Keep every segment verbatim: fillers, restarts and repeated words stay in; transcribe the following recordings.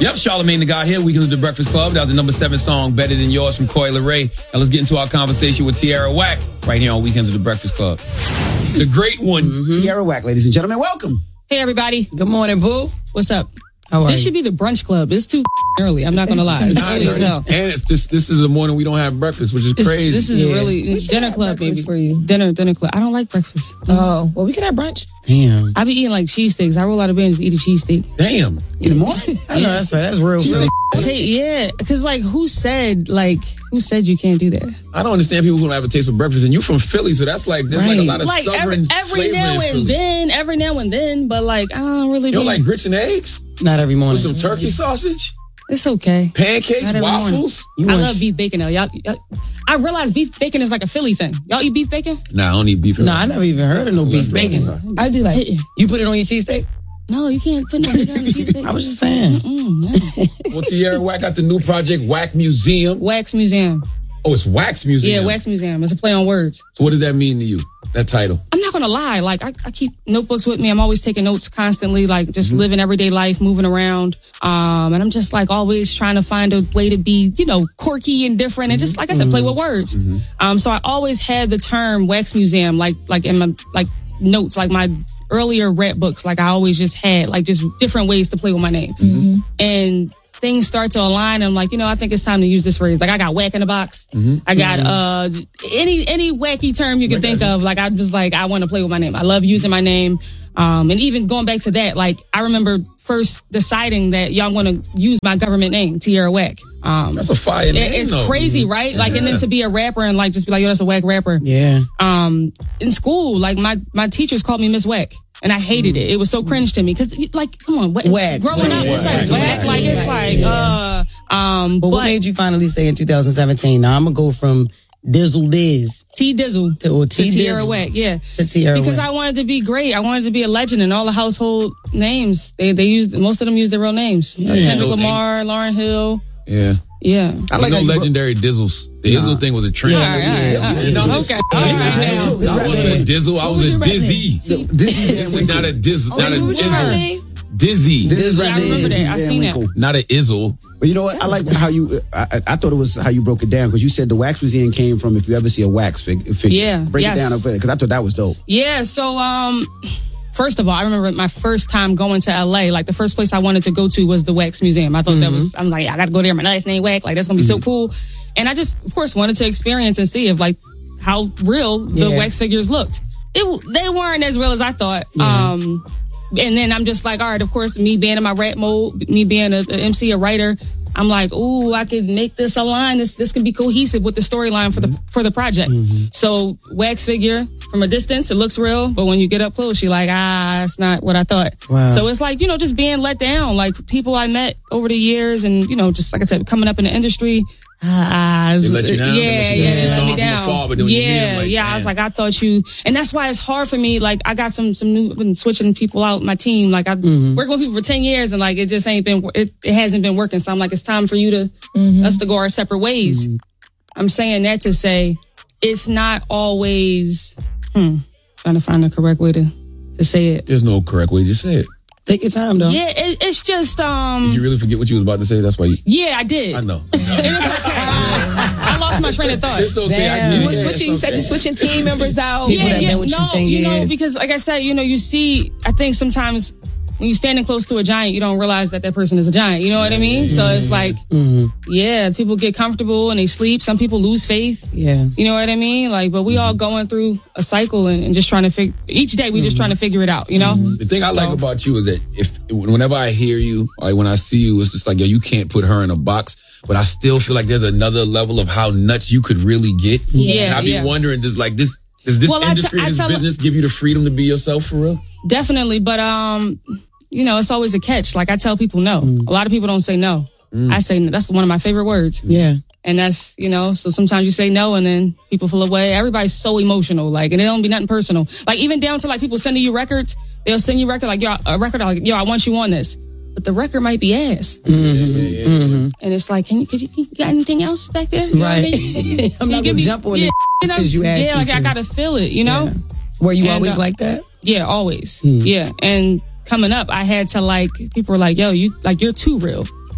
Yep, Charlamagne the Guy here. Weekends with the Breakfast Club. That was the number seven song, Better Than Yours from Coi Leray. Now let's get into our conversation with Tierra Whack right here on Weekends with the Breakfast Club. The great one. Mm-hmm. Tierra Whack, ladies and gentlemen, welcome. Hey, everybody. Good morning, boo. What's up? How are this you? should be the brunch club. It's too early. I'm not going to lie. It's early as hell. And it's this, this is the morning we don't have breakfast, which is It's, crazy. this is Yeah. really dinner club, baby. for you. Dinner, dinner club. I don't like breakfast. Oh, well, we can have brunch. Damn. I be eating like cheesesteaks. I roll out of bed and just eat a cheesesteak. Damn. In the morning? I know, that's right. That's real. real. Say, yeah, because like, who said like who said you can't do that? I don't understand people who don't have a taste for breakfast. And you from Philly, so that's like, there's like a Right. lot of Like southern every, every flavor now in and Philly. then, every now and then, but like I don't really. You don't be, like grits and eggs? Not every morning. With some turkey sausage? It's okay. Pancakes? Not every morning. Waffles? You I want love sh- beef bacon though. Y'all, y'all, I realize beef bacon is like a Philly thing. Y'all eat beef bacon? Nah, I don't eat beef. No, I never even heard of no beef Let's bacon. go. I do like. You put it on your cheesesteak? No, you can't put no bacon on the cheesesteak. I was just saying. Mm, no. Well, Tierra Whack got the new project, Whack Museum. Wax Museum. Oh, it's Wax Museum. Yeah, Wax Museum. It's a play on words. So what does that mean to you, that title? I'm not gonna lie. Like I, I keep notebooks with me. I'm always taking notes constantly. Like just mm-hmm. living everyday life, moving around. Um, and I'm just like always trying to find a way to be, you know, quirky and different. And just like I said, play with words. Mm-hmm. Um, so I always had the term Wax Museum, like like in my like notes, like my earlier rap books. Like I always just had like just different ways to play with my name. Mm-hmm. And things start to align. I'm like, you know, I think it's time to use this phrase. Like I got whack in the box. Mm-hmm. I got uh any any wacky term you can think of. Like I was like, I want to play with my name. I love using my name. Um, and even going back to that, like I remember first deciding that y'all want to use my government name, Tierra Whack. Um, That's a fire name. It's though. crazy, right? Yeah. Like, and then to be a rapper and like just be like, yo, that's a whack rapper. Yeah. Um, in school, like my my teachers called me Miss Whack. And I hated it. It was so cringe to me. Cause like, come on, whack. Whack. Growing up, it's like whack. whack. Like, it's like, uh, um, But, but what made you finally say in two thousand seventeen, now I'm going to go from Dizzle Diz T Dizzle to, or T to Tierra Dizzle Whack, yeah. to Tierra Because Whack. I wanted to be great. I wanted to be a legend, and all the household names, they they used, most of them use their real names. Like Yeah. Kendrick Lamar, Lauryn Hill. Yeah. Yeah. I like no legendary Dizzles. The Dizzle thing was a trend. All right, all right, all right. You know, Okay. All right, now. I wasn't a Dizzle. I was a Dizzy. Dizzy. Not a Dizzle. Not a What was your Dizzle. name? Dizzy. Dizzle. Yeah, I remember that. I seen it. Not a Izzle. But you know what? I like how you, I, I thought it was how you broke it down because you said the Wax Museum came from if you ever see a wax fig- figure. Yeah, Break yes. it down because I thought that was dope. Yeah, so um first of all, I remember my first time going to L A. Like the first place I wanted to go to was the Wax Museum. I thought mm-hmm. that was I'm like, I gotta go there, my last name Wack, like that's gonna be mm-hmm. so cool. And I just of course wanted to experience and see if like how real the yeah. wax figures looked. It they weren't as real as I thought. Yeah. Um and then I'm just like, all right, of course, me being in my rap mode, me being a, a M C, a writer, I'm like, ooh, I could make this align. This this can be cohesive with the storyline for the for the project. Mm-hmm. So wax figure from a distance, it looks real, but when you get up close, you're like, ah, it's not what I thought. Wow. So it's like, you know, just being let down, like people I met over the years, and you know, just like I said, coming up in the industry. Ah, They let you down? Yeah, They let you yeah, down. they You let saw me them from down. afar, but then when you meet yeah, them, like, yeah. I was damn. like, I thought you, and that's why it's hard for me. Like, I got some some new, been switching people out my team. Like, I mm-hmm. worked with people for ten years, and like it just ain't been, it, it hasn't been working. So I'm like, it's time for you to mm-hmm. us to go our separate ways. Mm-hmm. I'm saying that to say it's not always. Hmm, trying to find the correct way to to say it. There's no correct way. Just say it. Take your time, though. Yeah, it, it's just um. Did you really forget what you was about to say? That's why you. Yeah, I did. I know. And it's okay. I lost my train of thought. It's okay. Damn. I You get were it. switching, you It's said okay. you're switching team members out. People Yeah, that yeah, been with you no, ten you know, years. because like I said, you know, you see, I think sometimes when you're standing close to a giant, you don't realize that that person is a giant. You know what I mean? So it's like, Mm-hmm. yeah, people get comfortable and they sleep. Some people lose faith. Yeah. You know what I mean? Like, but we all going through a cycle and, and just trying to figure, each day we just trying to figure it out, you know? The thing I So- like about you is that if whenever I hear you, or when I see you, it's just like, yo, you can't put her in a box. But I still feel like there's another level of how nuts you could really get. Yeah, And I be yeah. wondering, does like this, does this Well, I t- industry, I this tell- business give you the freedom to be yourself for real? Definitely. But, um, you know, it's always a catch. Like I tell people no. Mm. A lot of people don't say no. I say no. That's one of my favorite words. Yeah. And that's, you know, so sometimes you say no and then people feel away. Everybody's so emotional, like, and it don't be nothing personal. Like, even down to like people sending you records, they'll send you a record, like, yo, a record, like, yo, I want you on this. But the record might be ass. Mm-hmm. Mm-hmm. And it's like, can you, could you, you got anything else back there? You know what I Right. mean? I'm not Give going to me- jump on yeah, it you know, because you asked yeah, me like to. I gotta feel it, you know? Yeah. Were you And, always uh, like that? Yeah, always. Hmm. Yeah. And coming up, I had to like, people were like, yo, you, like, you're too real.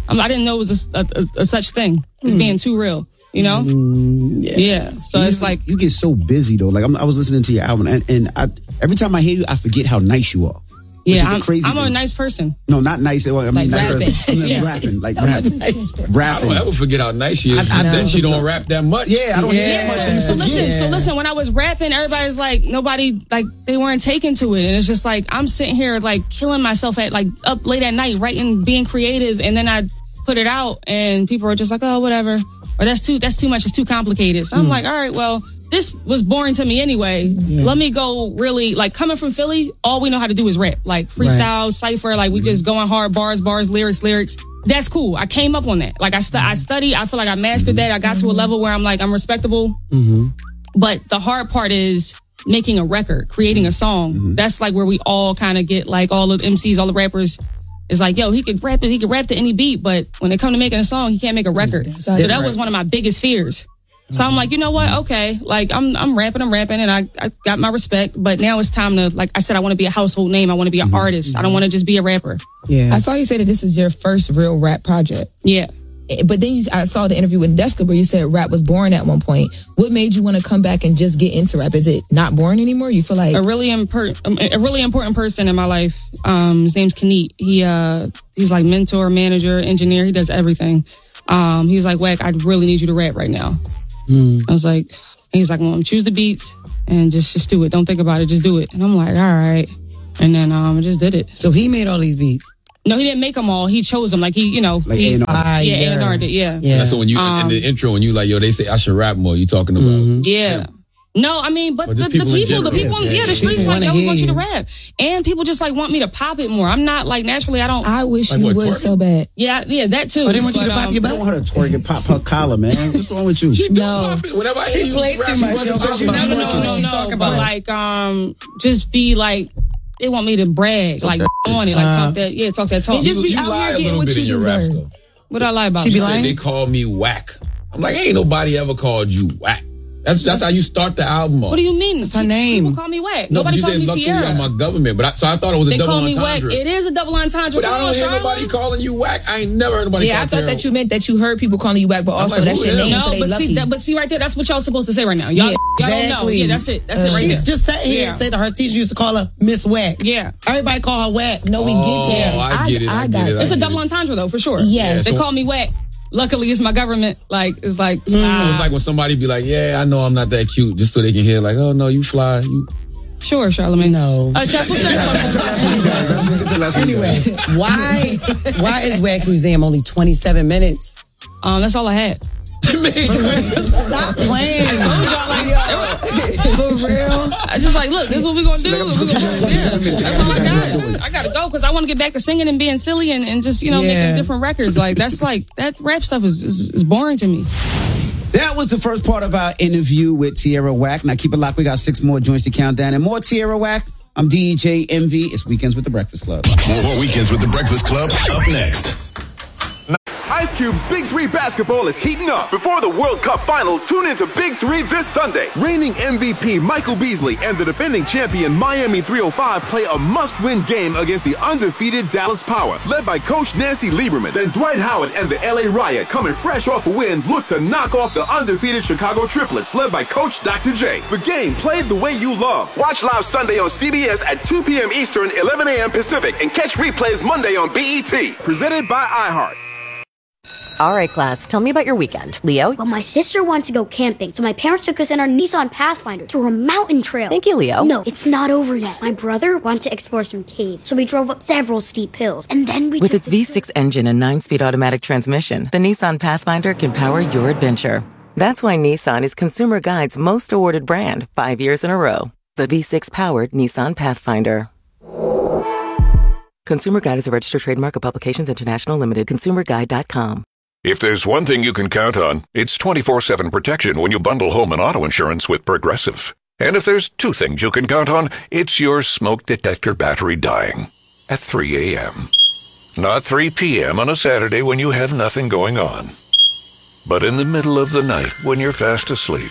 I'm, I didn't know it was a, a, a such thing as mm. being too real. You know? Mm, yeah. yeah. So you, it's like you get so busy though. Like I'm, I was listening to your album, and, and I, every time I hear you, I forget how nice you are. Yeah, I'm, I'm a nice person. No, not nice. Well, I mean, like nice rapping. I mean, yeah. rapping, like rapping. Nice. rapping. I don't ever forget how nice she is. I, I that she don't rap that much. Yeah, I don't yeah. hear that much. So, so listen, yeah. so listen. When I was rapping, everybody's like, nobody, like, they weren't taken to it, and it's just like I'm sitting here like killing myself at like up late at night writing, being creative, and then I put it out, and people are just like, oh, whatever. Or that's too that's too much. It's too complicated. So I'm mm. like, all right, well, this was boring to me anyway. Yeah. Let me go really like coming from Philly. All we know how to do is rap, like freestyle, right. cipher. Like we just going hard, bars, bars, lyrics, lyrics. That's cool. I came up on that. Like I stu- I studied. I feel like I mastered that. I got to a level where I'm like I'm respectable. Mm-hmm. But the hard part is making a record, creating a song. Mm-hmm. That's like where we all kind of get like all the M Cs, all the rappers. It's like, yo, he could rap it, he could rap to any beat, but when it come to making a song, he can't make a record. So that was one of my biggest fears. So I'm like, you know what? Okay, like I'm I'm rapping, I'm rapping, and I, I got my respect. But now it's time to, like I said, I want to be a household name. I want to be an mm-hmm. artist. I don't want to just be a rapper. Yeah. I saw you say that this is your first real rap project. Yeah. But then you, I saw the interview with Deska where you said rap was boring at one point. What made you want to come back and just get into rap? Is it not boring anymore? You feel like a really important, a really important person in my life. Um, his name's Kaneet. He uh, he's like mentor, manager, engineer. He does everything. Um, he's like, Wack, I really need you to rap right now. Mm. I was like, he's like, well, choose the beats and just just do it. Don't think about it. Just do it. And I'm like, all right. And then um, I just did it. So he made all these beats. No, he didn't make them all. He chose them. Like he, you know, like he, A and R. yeah, A and R did, yeah. yeah. So when you um, in the intro, when you like, yo, they say I should rap more. You talking about? Mm-hmm. Yeah. yeah. No, I mean, but the, the people, people the people, yeah, yeah the streets like, yo, we want you to rap, and people just like want me to pop it more. I'm not like naturally. I don't. I wish like you what, would twerking? so bad. Yeah, yeah, that too. But they want you but, to pop um, your butt. I don't want her to twerk and pop her collar, man. What's wrong with you? She do no. pop it. Whenever I she hear played too much. Because you never know what she talk about. But like, um, just be like. They want me to brag, like on it, like talk that, yeah, talk that talk. And just be you, you out here getting what you deserve. What I lie about? She be lying. They call me Wack. I'm like, ain't nobody ever called you Wack. That's that's how you start the album off. What do you mean? That's her name. People call me Wack. No, Nobody you calls said me luckily Tierra. I'm my government, but I, so I thought it was a they double call me entendre. Wack. It is a double entendre. But I don't hear nobody calling you Wack. I ain't never heard nobody. Yeah, I thought that you meant that you heard people calling you Wack, but also like, that's your name. No, so they but lucky. see, that, but see right there, that's what y'all supposed to say right now. Y'all, Yeah, y'all exactly. don't know. Yeah, that's it. That's Uh, it right She's there. just sat here Yeah. and said that her teacher used to call her Miss Wack. Yeah. Everybody call her Wack. No, we Oh, get that. I get it. I, I get got it. it. I It's a get double it. entendre though, for sure. Yes. They so- call me Wack. Luckily, it's my government. Like, it's like, Mm, it's like when somebody be like, yeah, I know I'm not that cute, just so they can hear like, oh no, you fly. You... Sure, Charlamagne. No. Uh, Chess, what's the next question? Anyway, why why is Wax Museum only twenty-seven minutes? Um, that's all I had. Stop playing. I told y'all, like, for real. I just like, look, this is what we're gonna do. We're gonna, yeah, that's all I got. I gotta go because I want to get back to singing and being silly and, and just, you know, Yeah. making different records. Like, that's like, that rap stuff is, is, is boring to me. That was the first part of our interview with Tierra Whack. Now keep it locked. We got six more joints to count down and more Tierra Whack. I'm D J M V. It's Weekends with the Breakfast Club. More Weekends with the Breakfast Club up next. Ice Cube's Big Three basketball is heating up. Before the World Cup final, tune into Big Three this Sunday. Reigning M V P Michael Beasley and the defending champion Miami three oh five play a must-win game against the undefeated Dallas Power, led by Coach Nancy Lieberman. Then Dwight Howard and the L A Riot, coming fresh off a win, look to knock off the undefeated Chicago Triplets, led by Coach Doctor J. The game played the way you love. Watch live Sunday on C B S at two p.m. Eastern, eleven a.m. Pacific, and catch replays Monday on B E T. Presented by iHeart. All right, class, tell me about your weekend. Leo? Well, my sister wanted to go camping, so my parents took us in our Nissan Pathfinder to a mountain trail. Thank you, Leo. No, it's not over yet. My brother wanted to explore some caves, so we drove up several steep hills, and then we With took its the- V six engine and nine-speed automatic transmission, the Nissan Pathfinder can power your adventure. That's why Nissan is Consumer Guide's most awarded brand five years in a row. The V six-powered Nissan Pathfinder. Consumer Guide is a registered trademark of Publications International Limited. consumer guide dot com. If there's one thing you can count on, it's twenty-four seven protection when you bundle home and auto insurance with Progressive. And if there's two things you can count on, it's your smoke detector battery dying at three a.m. Not three p.m. on a Saturday when you have nothing going on, but in the middle of the night when you're fast asleep.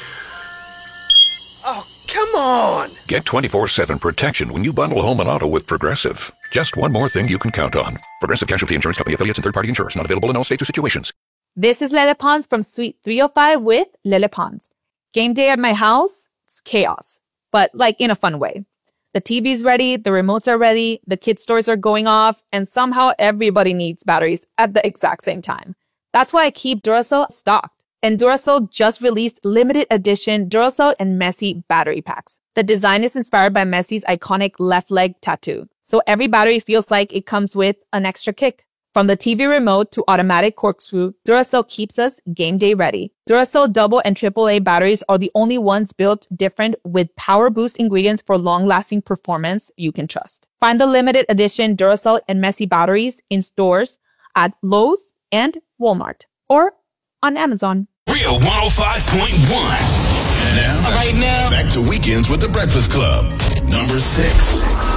Oh, come on! Get twenty-four seven protection when you bundle home and auto with Progressive. Just one more thing you can count on. Progressive Casualty Insurance Company affiliates and third-party insurers. Not available in all states or situations. This is Lele Pons from Suite three oh five with Lele Pons. Game day at my house, it's chaos, but like in a fun way. The T V's ready, the remotes are ready, the kids' stores are going off, and somehow everybody needs batteries at the exact same time. That's why I keep Duracell stocked. And Duracell just released limited edition Duracell and Messi battery packs. The design is inspired by Messi's iconic left leg tattoo. So every battery feels like it comes with an extra kick. From the T V remote to automatic corkscrew, Duracell keeps us game day ready. Duracell double and triple A batteries are the only ones built different with power boost ingredients for long-lasting performance you can trust. Find the limited edition Duracell and Messi batteries in stores at Lowe's and Walmart or on Amazon. Real one oh five point one. And now, right now, back to Weekends with the Breakfast Club. Number six.